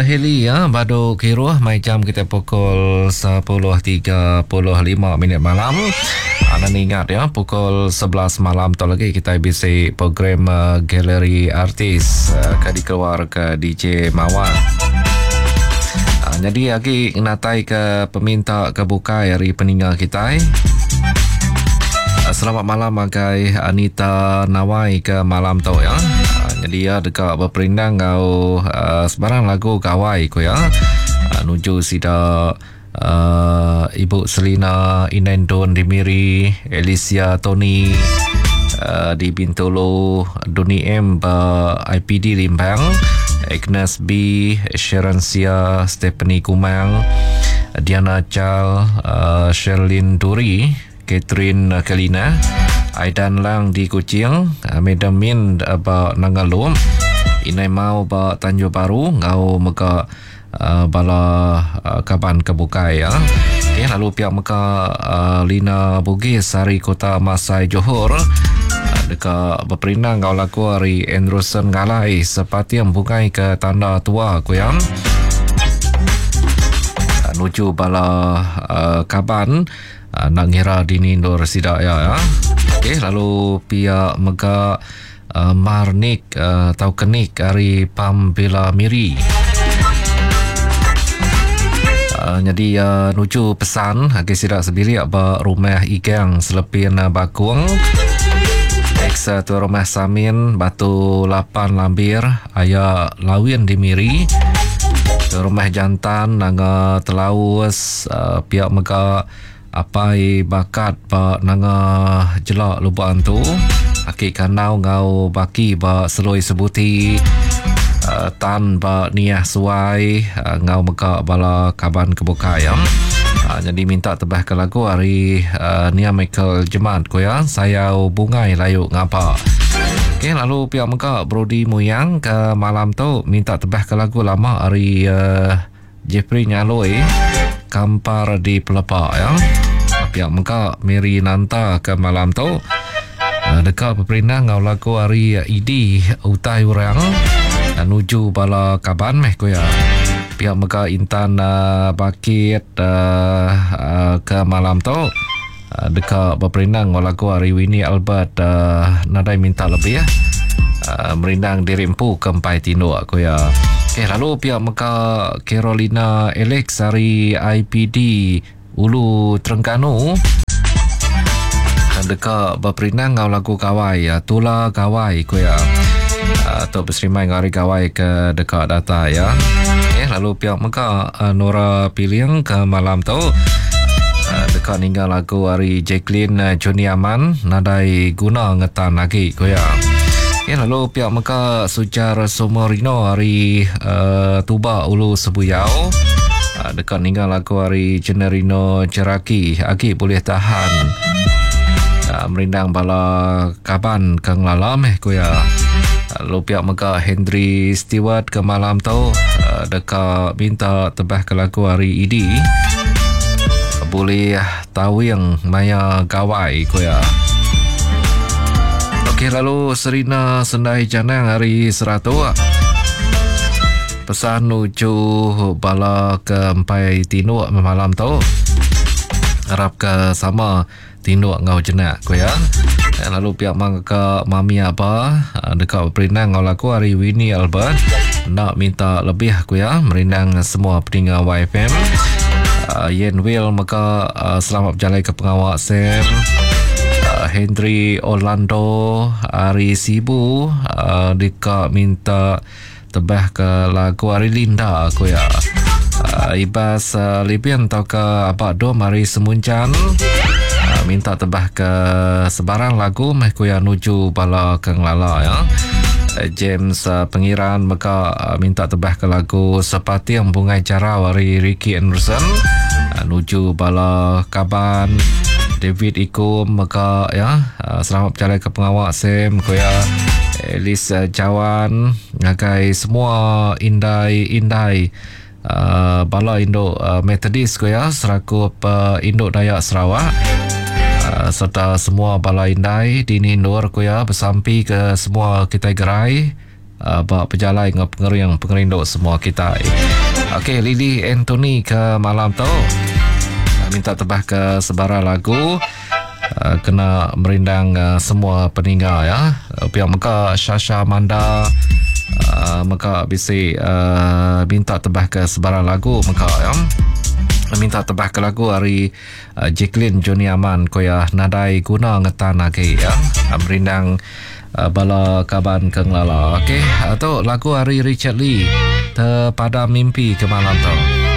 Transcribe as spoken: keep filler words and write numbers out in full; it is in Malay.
Heli ya, Badu Kiruh mai jam kita pukul sepuluh tiga puluh lima minit malam. Anda ingat ya, pukul sebelas malam tu lagi kita bisi program uh, Galeri Artis uh, ke dikeluar ke D J Mawar. Uh, jadi lagi natai ke peminta ke bukai hari peninggal kita. Uh, selamat malam agai Anita Nawai ke malam tu ya. Jadi ya dekat berperindang kau uh, sebarang lagu kawai ko ya uh, nuju sida uh, Ibu Selina Inendon Dimiri, Alicia Tony uh, di Bintulu, Doni M ba I P D Limbang, Agnes B, Sharon Sia, Stephanie Kumang, Diana Chal, uh, Sherlyn Duri, Catherine Kalina, Aidan Lang di Kuching, Madam Min ba Nangalum, Inai Mau ba Tanjung Baru, ngau meka uh, bala uh, kaban kebukai ya. Okay, lalu pihak meka uh, Lina Bugis hari Kota Masai Johor, uh, dekat berperindang ngau laku hari Anderson Galai sepati yang bukai ke tanda tua kuyam. Uh, nuju bala uh, kaban uh, nak ngira dini Nur Sidak ya. ya. Okay, lalu pihak mega uh, Marnik uh, atau Kenik hari Pambela Miri. Uh, jadi uh, nuju pesan agak sidak sebilik ba rumah igang selepin uh, bakung. Ex uh, tu rumah Samin Batu lapan Lambir ayah Lawin di Miri. Tu rumah jantan nanga Telaus uh, pihak mega apai bakat ba nanga jelak lubang tu aki kanau ngau baki ba seloi sebuti uh, tan ba niah suai uh, ngau meka bala kaban kebukayam uh, jadi minta tebah ke lagu hari uh, Nia Michael Jemat ko ya saya bungai layu ngapa. Okay, lalu pihak meka Brody Muyang ke malam tu minta tebah ke lagu lama hari uh, Jeffrey Nyaloi Kampar di Pelepak ya. Pihak meka Mary Nanta ke malam tu uh, dekat berperindang ngau lagu hari Idi utai orang uh, nuju bala kaban meh ko ya. Pihak meka Intan uh, Bakit uh, uh, ke malam tu uh, dekat berperindang ngau lagu hari Winnie Albert uh, nadai minta lebih ya. Uh, merindang dirimpu ke empai tinduk ko ya. Okay, lalu pihak meka Carolina Alex hari I P D Ulu Terengganu dekat berperindang ngau lagu kawai ya tula kawai ko ya atau berserimai ngari kawai ke dekat data ya. Okay, lalu pihak meka uh, Nora Piliang ke malam tu uh, dekat ninggal lagu hari Jacqueline uh, Joni Aman nadai guna ngetan lagi ko ya. Okay, lalu pihak meka Sujar Somorino hari uh, Tuba Ulu Sebuyau uh, dekat ninggal lagu hari Generino Ceraki Aki boleh tahan uh, merindang bala kaban kang lalam eh ko ya. Uh, lalu pihak meka Henry Stewart ke malam tu uh, dekat minta tebah ke lagu hari Idi uh, boleh tahu yang maya gawai ko ya. Okey, lalu Serina Sendai Janang hari Seratu pesan nuju bala ke empai tinduk malam tu harap ke sama tinduk ngau jenak ko ya. Lalu pihak mangka mami apa dekat berperindang ngau laku hari Winnie Albert nak minta lebih ko ya merindang semua peninggal Y F M. uh, Yen Will maka uh, selamat berjalan ke pengawal Sam Henry Orlando Ari Sibu uh, dekat minta tebah ke lagu Ari Linda aku ya. uh, Ibas uh, Libian tau ke apa dom Ari Semuncan uh, minta tebah ke sebarang lagu meh ku ya nuju bala keng lala ya. uh, James uh, Pengiran maka uh, minta tebah ke lagu Sepati yang Bungai Cara Ari Ricky Anderson uh, nuju bala kaban David Ikum maka ya uh, selamat berjalan ke pengawal Sam ko ya. Elis uh, Jawan ngagai semua indai-indai uh, bala Indo uh, Methodist ko ya seraku uh, Indo Dayak Sarawak uh, serta semua bala indai di Nur ko ya bersampi ke semua kita gerai uh, bak berjalan dengan pengering pengerindo semua kita. Okey, Lily Anthony ke malam tu uh, minta tebah ke sebarang lagu. Uh, kena merindang uh, semua peninggal ya. Uh, pihak Meka Syasha Manda uh, Meka bisi uh, minta tebah ke sebarang lagu Meka ya. Minta tebah ke lagu hari uh, Jacqueline Joni Aman koyah nadai guna ngetan lagi ya. Uh, merindang uh, bala kaban keng lala. Okey, atau lagu hari Richard Lee Terpada Mimpi ke malam tu.